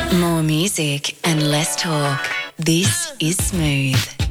More music and less talk. This is Smooth.